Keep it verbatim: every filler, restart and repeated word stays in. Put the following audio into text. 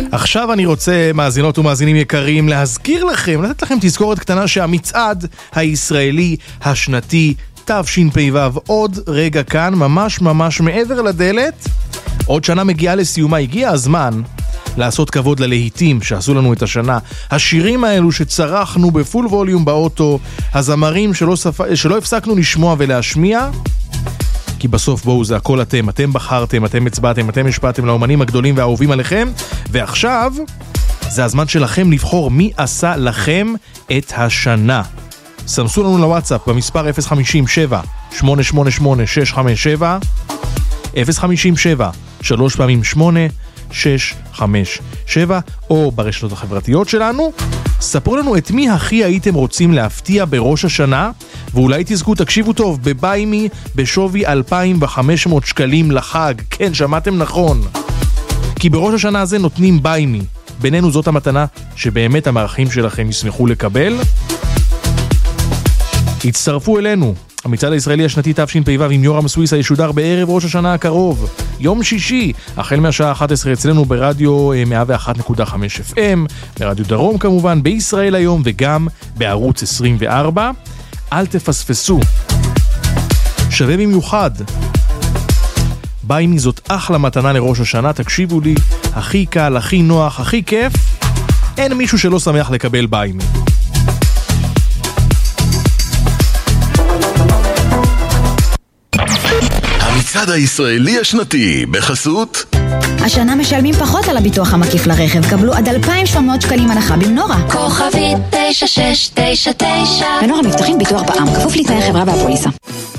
עכשיו אני רוצה, מאזינות ומאזינים יקרים, להזכיר לכם, לתת לכם תזכורת קטנה שהמצעד הישראלי השנתי תשפ"ו עוד רגע כאן, ממש ממש מעבר לדלת. עוד שנה מגיעה לסיומה, הגיע הזמן לעשות כבוד ללהיטים שעשו לנו את השנה. השירים האלו שצרחנו בפול ווליום באוטו, הזמרים שלא, ספ... שלא הפסקנו לשמוע ולהשמיע, כי בסוף בואו זה הכל אתם, אתם בחרתם, אתם הצבעתם, אתם השפעתם לאומנים הגדולים והאהובים עליכם, ועכשיו זה הזמן שלכם לבחור מי עשה לכם את השנה. סמסו לנו לוואטסאפ במספר אפס חמישים שבע שמונה שמונה שמונה שש חמש שבע, אפס חמישים שבע שלוש פעמים שמונה שש חמש שבע, או ברשתות החברתיות שלנו. ספרו לנו את מי הכי הייתם רוצים להפתיע בראש השנה, ואולי תזכו, תקשיבו טוב, בביימי בשווי אלפיים וחמש מאות שקלים לחג. כן, שמעתם נכון, כי בראש השנה הזה נותנים ביימי. בינינו זאת המתנה שבאמת המערכים שלכם ישמחו לקבל. הצטרפו אלינו. המצעד הישראלי השנתי תשפ"ו עם יורם סוויסה ישודר בערב ראש השנה הקרוב, יום שישי, החל מהשעה אחת עשרה אצלנו ברדיו מאה ואחת נקודה חמש אף אם, ברדיו דרום כמובן, בישראל היום וגם בערוץ עשרים וארבע. אל תפספסו, שווה במיוחד. ביימי זאת אחלה מתנה לראש השנה, תקשיבו לי, הכי קל, הכי נוח, הכי כיף, אין מישהו שלא שמח לקבל ביימי. המצעד הישראלי השנתי בחסות השנה משלמים פחות על הביטוח המקיף לרכב, קבלו עד אלפיים ושבע מאות שקלים הנחה במנורה. כוכבית תשע שש תשע תשע. בנורה מבטחים ביטוח בע"מ, כפוף לתנאי חברה והפוליסה.